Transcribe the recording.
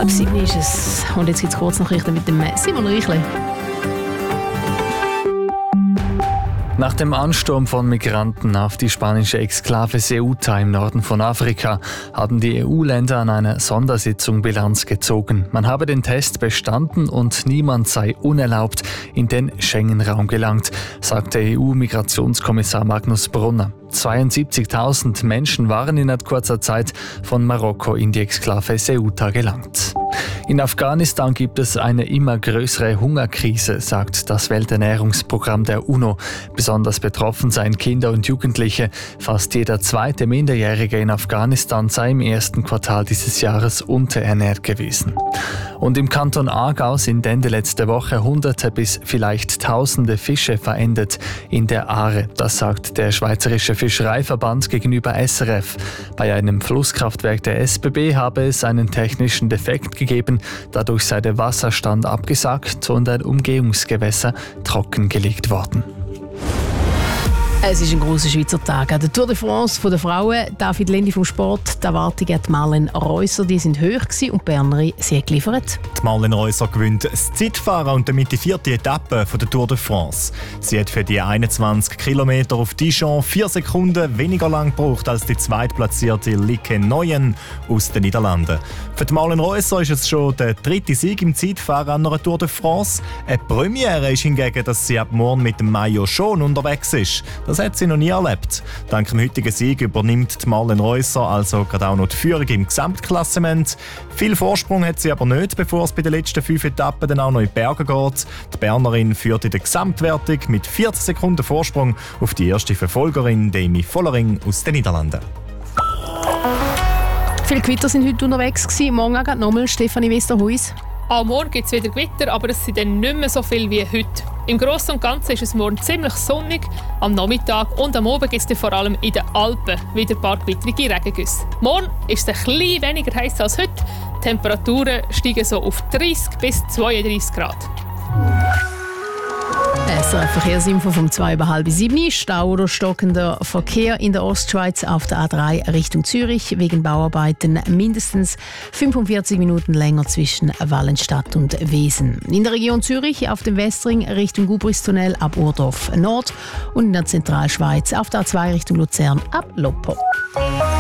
6:30 ist es. Und jetzt gibt es Kurznachrichten mit dem Simon Reichli. Nach dem Ansturm von Migranten auf die spanische Exklave Ceuta im Norden von Afrika haben die EU-Länder an einer Sondersitzung Bilanz gezogen. Man habe den Test bestanden und niemand sei unerlaubt in den Schengen-Raum gelangt, sagte EU-Migrationskommissar Magnus Brunner. 72.000 Menschen waren in kurzer Zeit von Marokko in die Exklave Ceuta gelangt. In Afghanistan gibt es eine immer größere Hungerkrise, sagt das Welternährungsprogramm der UNO. Besonders betroffen seien Kinder und Jugendliche. Fast jeder zweite Minderjährige in Afghanistan sei im ersten Quartal dieses Jahres unterernährt gewesen. Und im Kanton Aargau sind Ende letzte Woche Hunderte bis vielleicht Tausende Fische verendet in der Aare. Das sagt der Schweizerische Fischereiverband gegenüber SRF. Bei einem Flusskraftwerk der SBB habe es einen technischen Defekt gegeben. Dadurch sei der Wasserstand abgesackt und ein Umgehungsgewässer trockengelegt worden. Es ist ein grosser Schweizer Tag. Der Tour de France der Frauen, David Lendi vom Sport, die Erwartungen an Marlene Reusser, die sind hoch gewesen und die Bernerin, sie hat geliefert. Die Marlene Reusser gewinnt das Zeitfahren und damit die 4. Etappe der Tour de France. Sie hat für die 21 Kilometer auf Dijon 4 Sekunden weniger lang gebraucht als die zweitplatzierte Lieke Noyen aus den Niederlanden. Für die Marlene Reusser ist es schon der 3. Sieg im Zeitfahren an einer Tour de France. Eine Premiere ist hingegen, dass sie ab morgen mit dem Maillot Jaune unterwegs ist. Das hat sie noch nie erlebt. Dank dem heutigen Sieg übernimmt die Marlene Reusser also gerade auch noch die Führung im Gesamtklassement. Viel Vorsprung hat sie aber nicht, bevor es bei den letzten 5 Etappen dann auch noch in die Berge geht. Die Bernerin führt in der Gesamtwertung mit 14 Sekunden Vorsprung auf die erste Verfolgerin Demi Vollering aus den Niederlanden. Viele Gewitter sind heute unterwegs gewesen. Morgen geht nochmal Stefanie Westerhuis. Auch morgen gibt es wieder Gewitter, aber es sind dann nicht mehr so viel wie heute. Im Großen und Ganzen ist es morgen ziemlich sonnig. Am Nachmittag und am Abend gibt es vor allem in den Alpen wieder ein paar gewittrige Regengüsse. Morgen ist es ein bisschen weniger heiß als heute. Die Temperaturen steigen so auf 30 bis 32 Grad. Verkehrsinfo vom 6:30. Stau oder stockender Verkehr in der Ostschweiz auf der A3 Richtung Zürich. Wegen Bauarbeiten mindestens 45 Minuten länger zwischen Wallenstadt und Wesen. In der Region Zürich auf dem Westring Richtung Gubristunnel ab Urdorf Nord und in der Zentralschweiz auf der A2 Richtung Luzern ab Loppo.